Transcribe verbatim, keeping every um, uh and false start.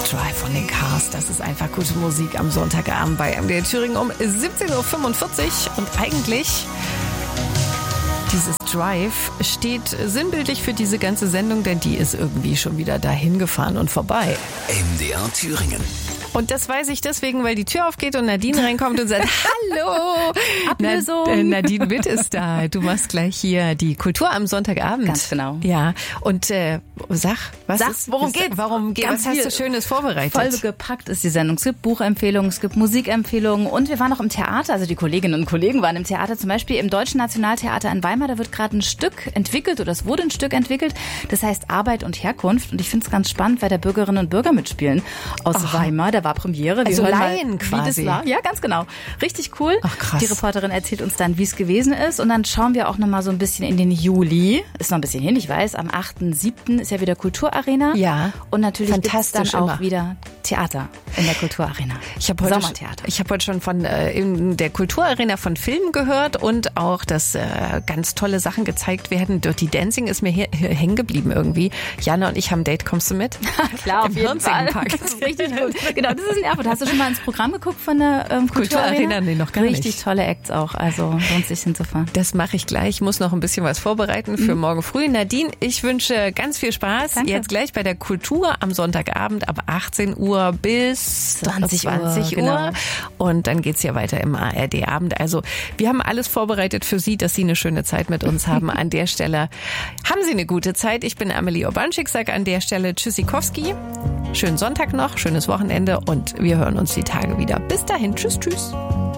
Drive von den Cars. Das ist einfach gute Musik am Sonntagabend bei M D R Thüringen um siebzehn Uhr fünfundvierzig. Und eigentlich, dieses Drive steht sinnbildlich für diese ganze Sendung, denn die ist irgendwie schon wieder dahin gefahren und vorbei. M D R Thüringen. Und das weiß ich deswegen, weil die Tür aufgeht und Nadine reinkommt und sagt, hallo, Ablösung. Na, äh, Nadine Witt ist da. Du machst gleich hier die Kultur am Sonntagabend. Ganz genau. Ja, und äh, sag, was Sag, ist, worum ist, geht's? Warum geht? Ganz Was hast viel. du Schönes vorbereitet? Voll gepackt ist die Sendung. Es gibt Buchempfehlungen, es gibt Musikempfehlungen und wir waren auch im Theater. Also die Kolleginnen und Kollegen waren im Theater, zum Beispiel im Deutschen Nationaltheater in Weimar. Da wird gerade ein Stück entwickelt oder es wurde ein Stück entwickelt. Das heißt Arbeit und Herkunft. Und ich finde es ganz spannend, weil da Bürgerinnen und Bürger mitspielen aus Aha. Weimar. Da war Premiere. Wir Also hören Laien mal, quasi. Wie das war. Ja, ganz genau. Richtig cool. Ach, krass. Die Reporterin erzählt uns dann, wie es gewesen ist. Und dann schauen wir auch noch mal so ein bisschen in den Juli. Ist noch ein bisschen hin, ich weiß. Am achten siebten ist ja wieder Kulturarena. Ja. Und natürlich gibt es Fantastisch dann auch immer. wieder Theater in der Kulturarena. Ich habe heute, Sommertheater. ich hab heute schon von äh, in der Kulturarena von Filmen gehört und auch, dass äh, ganz tolle Sachen gezeigt werden. Dirty Dancing ist mir hier, hier hängen geblieben irgendwie. Jana und ich haben ein Date. Kommst du mit? Klar, auf Im jeden Fall. Hirnzingenpark. Richtig gut. Genau, das ist in Erfurt. Hast du schon mal ins Programm geguckt von der ähm, Kulturarena? Kulturarena? Nee, noch gar nicht. Richtig tolle Acts auch. Also lohnt sich hinzufahren. Das mache ich gleich. Ich muss noch ein bisschen was vorbereiten für mhm. morgen früh. Nadine, ich wünsche ganz viel Spaß. Danke. Jetzt gleich bei der Kultur am Sonntagabend ab achtzehn Uhr bis zwanzig Uhr. zwanzig Uhr. Genau. Und dann geht's hier weiter im A R D-Abend. Also wir haben alles vorbereitet für Sie, dass Sie eine schöne Zeit mit uns haben. An der Stelle haben Sie eine gute Zeit. Ich bin Amelie Obanschik, sage an der Stelle Tschüssikowski. Schönen Sonntag noch, schönes Wochenende und wir hören uns die Tage wieder. Bis dahin, tschüss, tschüss.